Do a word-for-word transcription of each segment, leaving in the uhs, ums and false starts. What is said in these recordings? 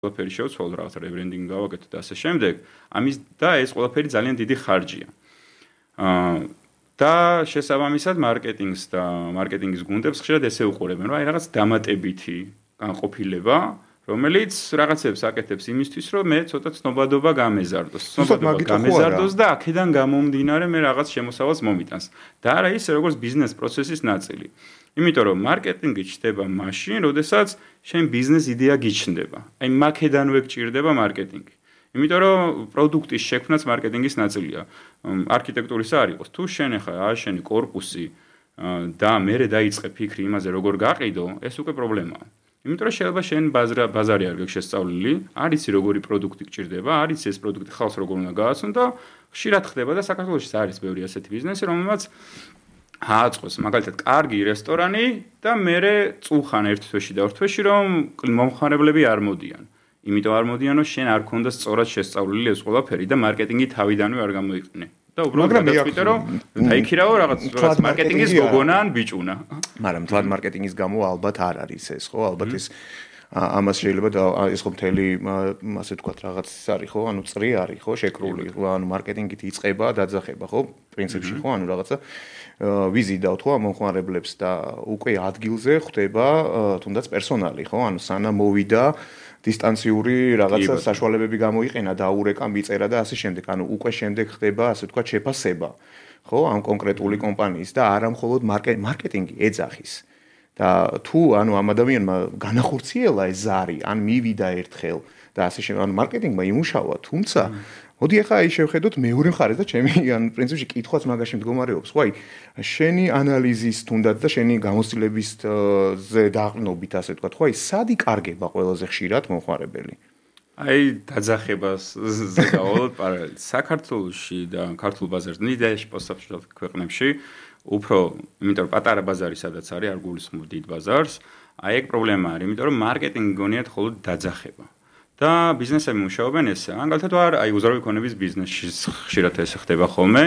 ყველაფერი შევცვალოთ, რაღაც rebranding გავაკეთოთ და ასე შემდეგ. ამის და ეს ყველაფერი ძალიან დიდი ხარჯია. აა და შესაბამისად მარკეტინგს და მარკეტინგის გუნდებს ხშირად ესე უყურებენ, რომ აი რაღაც დამატებითი განყოფილება, რომელიც რაღაცებს აკეთებს იმისთვის, რომ მე ცოტა ცნობადობა გამეზარდოს. ცნობადობა გამეზარდოს და აქედან გამომდინარე მე რაღაც შემოსავალს მომიტანს. და არა ის როგორც ბიზნეს პროცესის ნაწილი. იმიტომ რომ მარკეტინგი ჩდება მაშინ, როდესაც შენ ბიზნეს იდეა გიჩნდება. აი მაქედანვე გჭირდება მარკეტინგი. იმიტომ რომ პროდუქტის შექმნაც მარკეტინგის ნაწილია. არქიტექტურისა არ იყოს. თუ შენ ახლა ააშენი კორპუსი და მერე დაიწყე ფიქრი იმაზე, როგორ გაყიდო, ეს უკვე პრობლემაა. იმიტომ რომ შეიძლება შენ ბაზრა ბაზარი არ გექვს შესწავლილი, არ იცი როგორი პროდუქტი გჭირდება, არ იცი ეს პროდუქტი ხალხს როგორ უნდა გააცნო და ხშირად ხდება და საქართველოშიც არის ბევრი ასეთი ბიზნესი, რომელმაც ააწყვეს მაგალითად კარგი რესტორანი და მერე წუხან ერთ თვეში და ორ თვეში რომ მომხმარებლები არ მოდიან. იმიტომ არ მოდიან, რომ შენ არ ქონდა სწორად შესწავლილი ეს ყველაფერი და მარკეტინგი თავიდანვე არ გამოიყენე. და უბრალოდ გადაწყვიტე რომ დაიქირაო რაღაც რაღაც მარკეტინგის გოგონა ან ბიჭუნა. მაგრამ თლად მარკეტინგის გამო ალბათ არ არის ეს, ხო? ალბათ ეს ამას შეიძლება და ეს ხო მთელი ასე ვთქვათ რაღაც არის ხო? ანუ წრი არის ხო? შეკრული, ანუ მარკეტინგით იწყება, დაძახება, ხო? პრინციპში ხო? ანუ რაღაცა ვიზიტავთ ხო მომხმარებლებს და უკვე ადგილზე ხდება თუნდაც პერსონალი, ხო? ანუ სანამ მოვიდა დისტანციური რაღაცა საშუალებები გამოიყენა და აურეკა მიწერა და ასე შემდეგ. ანუ უკვე შემდეგ ხდება ასე ვთქვათ შეფასება, ხო, ამ კონკრეტული კომპანიის და არა მხოლოდ მარკეტინგი ეძახის. და თუ ანუ ამ ადამიანმა განახორციელა ეს ზარი, ან მივიდა ერთხელ და ასე შემდეგ, ანუ მარკეტინგმა იმუშავა, თუმცა მოდი ახლა აი შევხედოთ მეორე მხარეს და ჩემი ან პრინციპში კითხვაც მაგაში მდგომარეობს. ხო, აი შენი ანალიზის თუნდაც და შენი გამოცდილების ზე დაყრდნობით ასე ვთქვათ, ხო, აი სად იკარგება ყველაზე ხშირად მომხმარებელი? აი დაძახებას ზე გავალოთ პარალელით. საქართველოში და ქართულ ბაზარზე, ნიდერლანდებში, პოსტსაბჭოთა ქვეყნებში უფრო, იმიტომ რომ პატარა ბაზარი სადაც არის, არ გულისხმობ დიდ ბაზარს, აი ეგ პრობლემა არის, იმიტომ რომ მარკეტინგი გონიათ მხოლოდ დაძახება. და ბიზნესები მუშაობენ ესე. მაგალითად არ აი უზრუნველი ქონების ბიზნესში ხშირად ეს ხდება ხოლმე.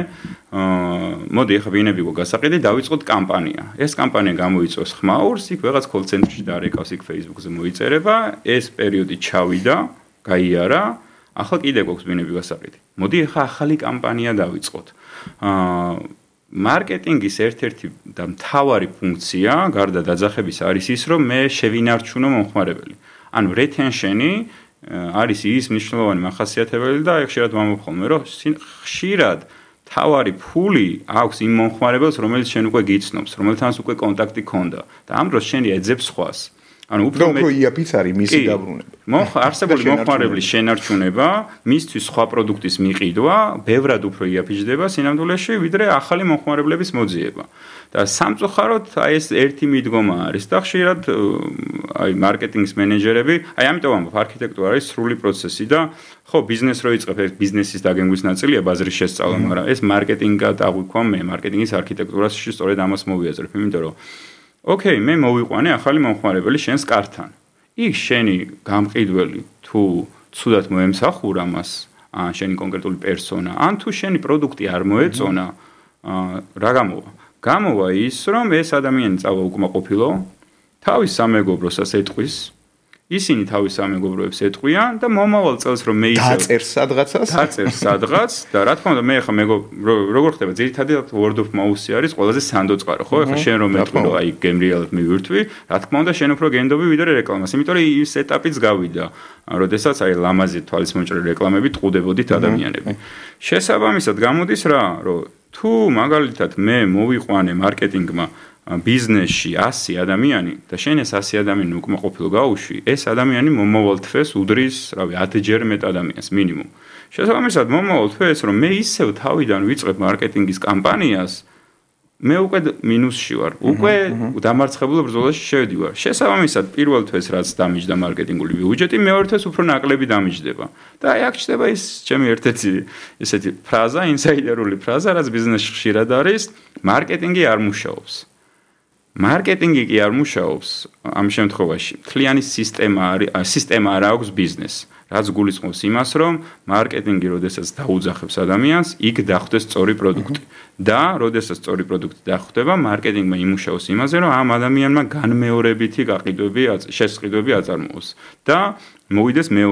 აა მოდი ახლა ვინები გასაყიდი დავიწყოთ კამპანია. ეს კამპანია გამოიწვევს ხმაურს, იქ ვიღაც call center-ში დაარეკავს, იქ Facebook-ზე მოიწერება, ეს პერიოდი ჩავიდა, გაიარა, ახლა კიდე გვაქვს ვინები გასაყიდი. მოდი ახლა ახალი კამპანია დავიწყოთ. აა მარკეტინგის ერთ-ერთი და მთავარი ფუნქცია, გარდა დაძახების არის ის, რომ მე შევინარჩუნო მომხმარებელი. ანუ retention-ი არის ის მნიშვნელოვანი მახასიათებელი და ხშირად ვამბობ, რომ ხშირად თავარი ფული აქვს იმ მომხმარებელს, რომელიც შენ უკვე გიცნობს, რომელთანაც უკვე კონტაქტი ქონდა და ამ დროს შენ ეძებს სხვას. ანუ უფრო უფრო იაფიც არის მისი დაბრუნება. მოხ არსებული მომხმარებლის შენარჩუნება, მისთვის სხვა პროდუქტის მიყიდვა, ბევრად უფრო იაფიჯდება სინამდვილეში, ვიდრე ახალი მომხმარებლების მოძიება. და სამწუხაროდ აი ეს ერთი მიდგომა არის და ხშირად აი მარკეტინგის მენეჯერები, აი ამიტომ ამბობ, არქიტექტურა არის სრული პროცესი და ხო ბიზნეს რო იწყებ, ეს ბიზნესის დაგეგმვის ნაწილია ბაზრის შესწავლა, მაგრამ ეს მარკეტინგად აღვიქვამ მე, მარკეტინგის არქიტექტურაში სწორედ ამას მოვიაზრებ, იმიტომ რომ ოკეი, მე მოვიყვანე ახალი მომხმარებელი შენს კართან. იქ შენი გამყიდველი თუ ცუდად მოემსახურა მას, ან შენი კონკრეტული პერსონა, ან თუ შენი პროდუქტი არ მოეწონა, რა გამოვა? გამოვა ის, რომ ეს ადამიანი წავა უკმაყოფილო, თავის სამეგობროსაც ეტყვის, ისინი თავის სამეგობროებს ეტყვიან და მომავალ წელს რომ მე ისე დაწერს სადღაცას, დაწერს სადღაც და რა თქმა უნდა მე ახლა როგორ ხდება, ძირითადად word of mouth-ი არის ყველაზე სანდოწყარო, ხო? ახლა შენ რომ ეტყვი რომ აი გემრიალად მივირთვი, რა თქმა უნდა შენ უფრო გენდობი ვიდრე რეკლამას, იმიტომ რომ ის ეტაპიც გავიდა, როდესაც აი ლამაზი თვალის მომჭრელი რეკლამები ტყუდებოდით ადამიანები. შესაბამისად გამოდის რა, რომ თუ მაგალითად მე მოვიყვანე მარკეტინგმა ბიზნესში ასი ადამიანი და შენ ეს ასი ადამიანი უკმაყოფილო გაუშვი, ეს ადამიანი მომავალ თვეს უდრის, რავი, ათჯერ მეტ ადამიანს მინიმუმ. შესაბამისად მომავალ თვეს რომ მე ისევ თავიდან ვიწყებ მარკეტინგის კამპანიას, მე უკვე მინუსში ვარ, უკვე დამარცხებულ ბრძოლაში შევდივარ. შესაბამისად პირველ თვეს რაც დამიჯდა მარკეტინგული ბიუჯეტი, მეორე თვეს უფრო ნაკლები დამიჯდება. და აი აქ ჩდება ის ჩემი ერთ-ერთი ესეთი ფრაზა, ინსაიდერული ფრაზა, რაც ბიზნესში ხშირად არის, მარკეტინგი არ მუშაობს. მარკეტინგი კი არ მუშაობს ამ შემთხვევაში. მთლიანი სისტემა არის, სისტემა არ აქვს ბიზნესს. რაც გულისხმობს იმას, რომ მარკეტინგი, როდესაც დაუძახებს ადამიანს, იქ დახვდეს სწორი პროდუქტი. და, როდესაც სწორი პროდუქტი დახვდება, მარკეტინგმა იმუშაოს იმაზე, რომ ამ ადამიანმა განმეორებითი გაყიდვები, შესყიდვები აწარმოოს და მოვიდეს